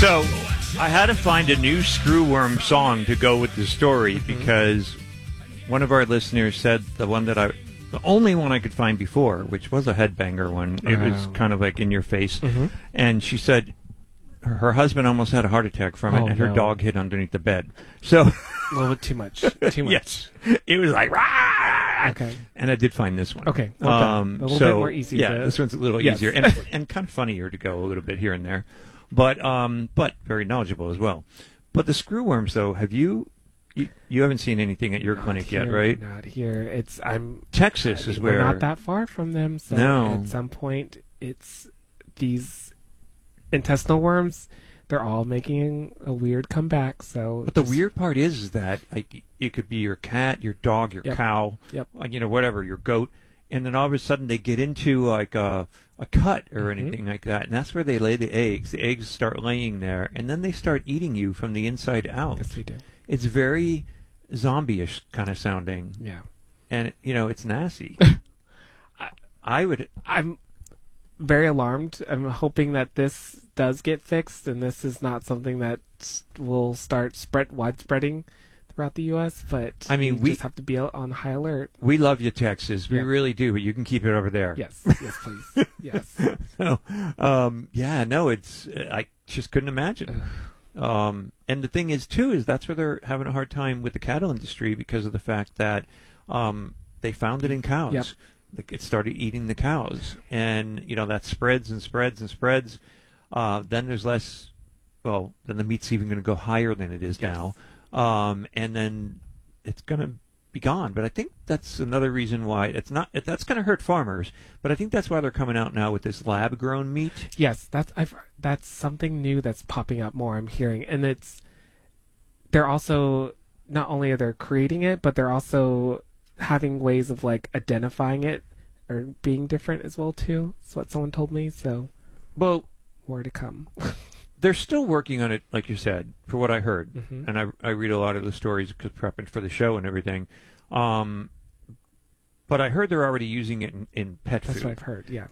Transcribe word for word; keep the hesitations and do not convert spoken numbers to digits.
So I had to find a new Screwworm song to go with the story Mm-hmm. because one of our listeners said the one that I, the only one I could find before, which was a headbanger one, it was Oh. kind of like in your face, Mhm. and she said her, her husband almost had a heart attack from it, Oh, and her no. dog hid underneath the bed. So A little bit too much. Too much. yes, it was like Rah! Okay. And I did find this one. Okay, well done. um, A little so, bit more easy Yeah, to- this one's a little Yes. easier and and kind of funnier to go a little bit here and there, but um, but very knowledgeable as well. But the screwworms, though, have you? You, you haven't seen anything at your Not clinic here, yet, right? Not here. It's I'm. Texas I is mean, we're where. not that far from them. So No. at some point, it's these intestinal worms. They're all making a weird comeback. So, But the just- weird part is, is that like it could be your cat, your dog, your Yep. cow, Yep. uh, you know, whatever, your goat, and then all of a sudden they get into like a a cut or Mhm. anything like that, and that's where they lay the eggs. The eggs start laying there, and then they start eating you from the inside out. Yes, we do. It's very zombie-ish kind of sounding, Yeah. and you know it's nasty. I, I would. I'm very alarmed. I'm hoping that this does get fixed, and this is not something that s- will start spread widespreading throughout the U S. But I mean, we- just have to be on high alert. We love you, Texas. We Yeah. really do, but you can keep it over there. Yes, yes, please, yes. So, um, yeah, no, it's I just couldn't imagine. Um, and the thing is, too, is that's where they're having a hard time with the cattle industry because of the fact that um, they found it in cows. Yep. Like, it started eating the cows, and you know that spreads and spreads and spreads. Uh, then there's less. Well, then the meat's even going to go higher than it is Yes. now, um, and then it's going to be gone. But I think that's another reason why it's not. It, that's going to hurt farmers. But I think that's why they're coming out now with this lab-grown meat. Yes, that's I've that's something new that's popping up more. I'm hearing, and it's they're also not only are they creating it, but they're also having ways of like identifying it or being different as well too. That's what someone told me. So Well, more to come. they're still working on it, like you said, for what I heard, Mhm. and I, I read a lot of the stories because prepping for the show and everything. Um, but I heard they're already using it in, in pet That's food. what I've heard. Yeah.